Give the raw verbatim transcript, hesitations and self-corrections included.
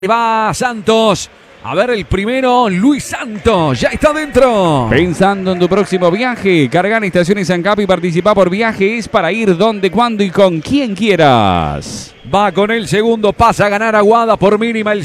Va Santos. A ver el primero, Luis Santos. Ya está dentro. Pensando en tu próximo viaje, carga en Estaciones ANCAP y participa por viajes para ir donde, cuando y con quien quieras. Va con el segundo, pasa a ganar Aguada por mínima el